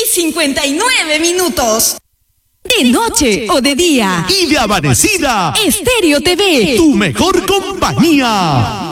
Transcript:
6:59. De noche o de día. Y de amanecida. Estéreo TV. Tu mejor compañía.